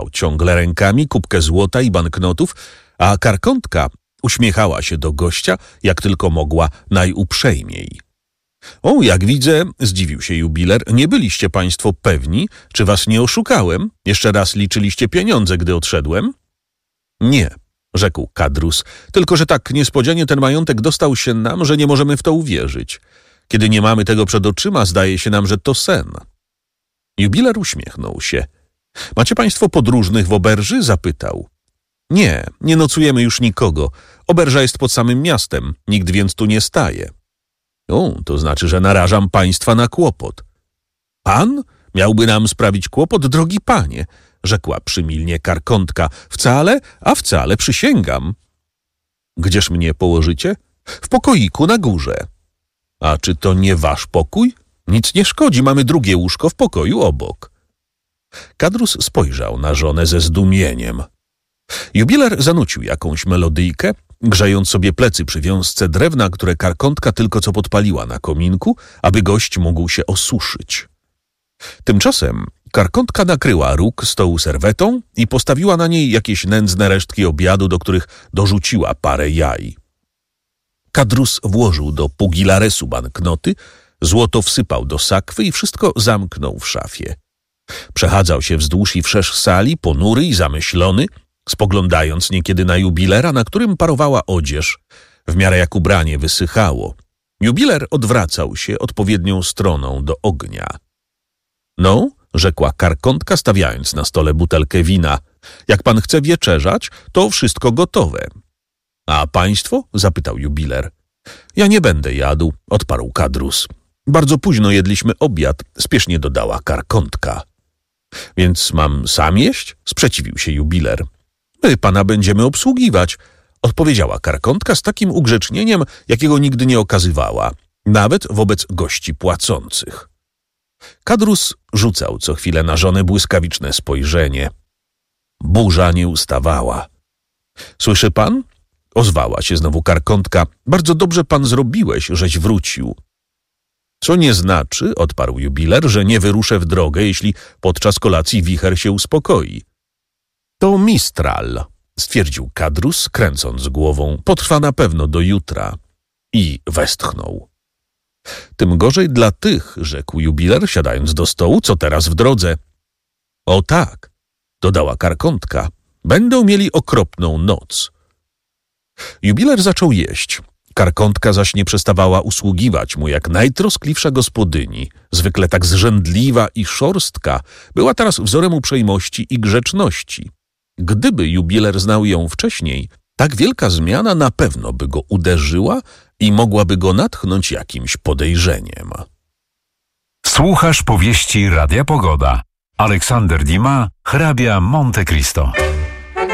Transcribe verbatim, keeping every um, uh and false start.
machał ciągle rękami, kubkę złota i banknotów, a Karkątka uśmiechała się do gościa, jak tylko mogła najuprzejmiej. O, jak widzę, zdziwił się jubiler, nie byliście państwo pewni, czy was nie oszukałem? Jeszcze raz liczyliście pieniądze, gdy odszedłem? Nie, rzekł Kadrus, tylko że tak niespodzianie ten majątek dostał się nam, że nie możemy w to uwierzyć. Kiedy nie mamy tego przed oczyma, zdaje się nam, że to sen. Jubiler uśmiechnął się. Macie państwo podróżnych w oberży? Zapytał. Nie, nie nocujemy już nikogo. Oberża jest pod samym miastem, nikt więc tu nie staje. O, to znaczy, że narażam państwa na kłopot. Pan miałby nam sprawić kłopot, drogi panie, rzekła przymilnie Karkątka. Wcale, a wcale przysięgam. Gdzież mnie położycie? W pokoiku na górze. A czy to nie wasz pokój? Nic nie szkodzi, mamy drugie łóżko w pokoju obok. Kadrus spojrzał na żonę ze zdumieniem. Jubiler zanucił jakąś melodyjkę, grzejąc sobie plecy przy wiązce drewna, które Karkątka tylko co podpaliła na kominku, aby gość mógł się osuszyć. Tymczasem Karkątka nakryła róg stołu serwetą i postawiła na niej jakieś nędzne resztki obiadu, do których dorzuciła parę jaj. Kadrus włożył do pugilaresu banknoty, złoto wsypał do sakwy i wszystko zamknął w szafie. Przechadzał się wzdłuż i wszerz sali, ponury i zamyślony, spoglądając niekiedy na jubilera, na którym parowała odzież, w miarę jak ubranie wysychało. Jubiler odwracał się odpowiednią stroną do ognia. No, rzekła Karkątka, stawiając na stole butelkę wina. Jak pan chce wieczerzać, to wszystko gotowe. A państwo? Zapytał jubiler. Ja nie będę jadł, odparł Kadrus. Bardzo późno jedliśmy obiad, spiesznie dodała Karkątka. Więc mam sam jeść? Sprzeciwił się jubiler. My pana będziemy obsługiwać, odpowiedziała Karkątka z takim ugrzecznieniem, jakiego nigdy nie okazywała, nawet wobec gości płacących. Kadrus rzucał co chwilę na żonę błyskawiczne spojrzenie. Burza nie ustawała. Słyszy pan? Ozwała się znowu Karkątka. Bardzo dobrze pan zrobiłeś, żeś wrócił. Co nie znaczy, odparł jubiler, że nie wyruszę w drogę, jeśli podczas kolacji wicher się uspokoi. To Mistral, stwierdził Kadrus, kręcąc głową. Potrwa na pewno do jutra. I westchnął. Tym gorzej dla tych, rzekł jubiler, siadając do stołu, co teraz w drodze. O tak, dodała Karkątka, będą mieli okropną noc. Jubiler zaczął jeść. Karkątka zaś nie przestawała usługiwać mu jak najtroskliwsza gospodyni, zwykle tak zrzędliwa i szorstka, była teraz wzorem uprzejmości i grzeczności. Gdyby jubiler znał ją wcześniej, tak wielka zmiana na pewno by go uderzyła i mogłaby go natchnąć jakimś podejrzeniem. Słuchasz powieści Radia Pogoda. Aleksander Dima, hrabia Monte Cristo.